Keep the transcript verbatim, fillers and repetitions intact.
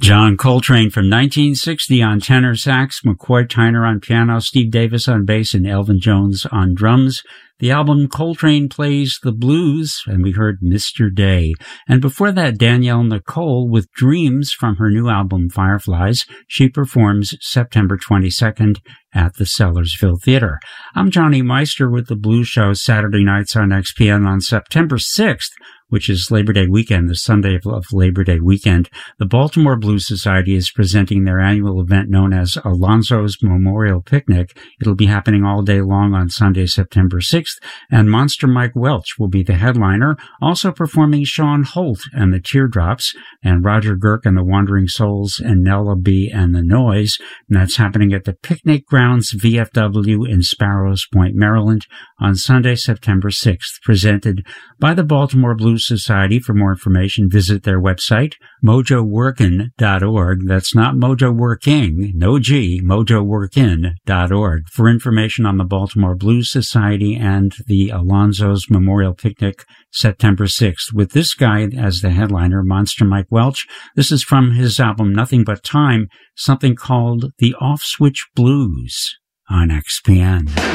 John Coltrane from nineteen sixty on tenor sax, McCoy Tyner on piano, Steve Davis on bass, and Elvin Jones on drums. The album Coltrane Plays the Blues, and we heard Mister Day. And before that, Danielle Nicole with Dreams from her new album Fireflies. She performs September twenty-second at the Sellersville Theater. I'm Johnny Meister with the Blues Show Saturday nights on X P N on September sixth, which is Labor Day weekend, the Sunday of Labor Day weekend. The Baltimore Blues Society is presenting their annual event known as Alonzo's Memorial Picnic. It'll be happening all day long on Sunday, September sixth, and Monster Mike Welch will be the headliner, also performing Sean Holt and the Teardrops, and Roger Girk and the Wandering Souls, and Nella B and the Noise. And that's happening at the Picnic Grounds V F W in Sparrows Point, Maryland, on Sunday, September sixth, presented by the Baltimore Blues Society. For more information, visit their website, mojo workin dot org. That's not Mojo Working, no G, mojo workin dot org. For information on the Baltimore Blues Society and the Alonzo's Memorial Picnic, September sixth, with this guy as the headliner, Monster Mike Welch. This is from his album Nothing But Time, something called The Off Switch Blues on X P N.